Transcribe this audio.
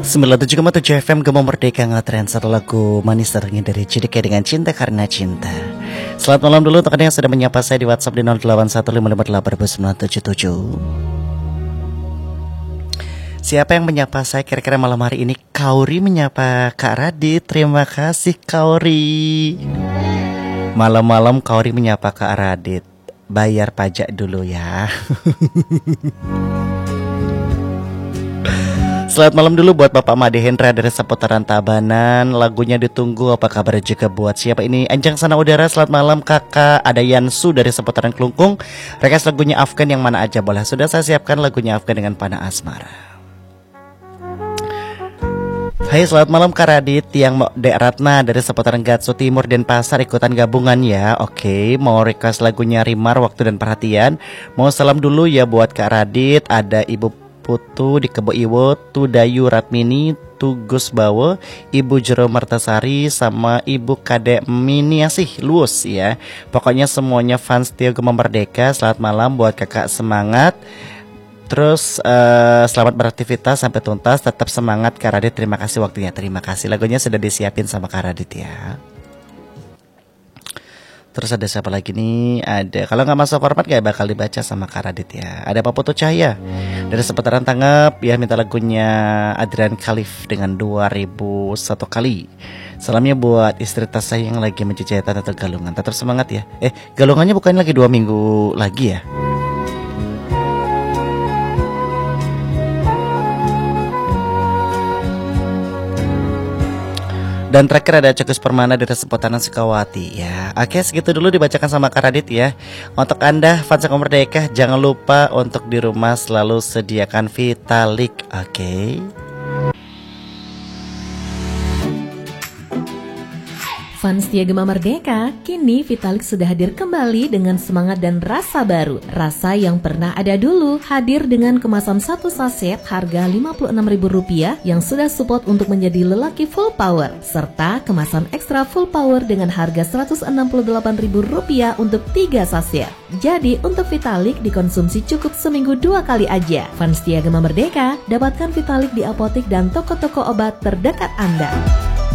97,7 FM Gema Merdeka ngetrend satu lagu manis teringin dari CDK dengan Cinta Karena Cinta. Selamat malam dulu untuk Anda yang sudah menyapa saya di WhatsApp di 0815582977. Siapa yang menyapa saya kira-kira malam hari ini? Kauri menyapa Kak Radit. Terima kasih Kauri. Malam-malam Kauri menyapa Kak Radit. Bayar pajak dulu ya. Selamat malam dulu buat Bapak Made Hendra dari seputaran Tabanan. Lagunya ditunggu, apa kabar juga buat siapa ini? Anjang Sana Udara, selamat malam kakak. Ada Yansu dari seputaran Kelungkung. Request lagunya Afgan yang mana aja boleh. Sudah saya siapkan lagunya Afgan dengan Panah Asmara. Hai selamat malam Kak Radit. Yang Dek Ratna dari seputaran Gatsu Timur Denpasar ikutan gabungan ya. Oke, mau request lagunya Rimar Waktu dan Perhatian. Mau salam dulu ya buat Kak Radit. Ada Ibu Putu di Kebo Iwo, Tu Dayu Ratmini, Tu Gus Bawo, Ibu Jero Mertasari, sama Ibu Kadek Miniasih Luus ya. Pokoknya semuanya fans Tio Gema Merdeka. Selamat malam buat kakak, semangat. Terus selamat beraktivitas sampai tuntas. Tetap semangat Kak Radit. Terima kasih waktunya. Terima kasih. Lagunya sudah disiapin sama Kak Radit ya. Terus ada siapa lagi nih? Ada, kalau nggak masuk format gak bakal dibaca sama Kak Radit ya. Ada Pak Putu Cahaya dari seputaran Tanggap ya, minta lagunya Adrian Khalif dengan 2001 kali. Salamnya buat istri saya yang lagi menjajahan atau galungan. Tetap semangat ya. Galungannya bukan lagi 2 minggu lagi ya? Dan terakhir ada Cekus Permana dari seputaran Sukawati ya. Oke, segitu dulu dibacakan sama Kak Radit ya. Untuk Anda fans Gema Merdeka, jangan lupa untuk di rumah selalu sediakan Vitalik. Oke. Fans Setia Gema Merdeka, kini Vitalik sudah hadir kembali dengan semangat dan rasa baru. Rasa yang pernah ada dulu, hadir dengan kemasan 1 saset harga Rp56.000 yang sudah support untuk menjadi lelaki full power. Serta kemasan ekstra full power dengan harga Rp168.000 untuk 3 saset. Jadi untuk Vitalik dikonsumsi cukup seminggu 2 kali aja. Fans Setia Gema Merdeka, dapatkan Vitalik di apotik dan toko-toko obat terdekat Anda.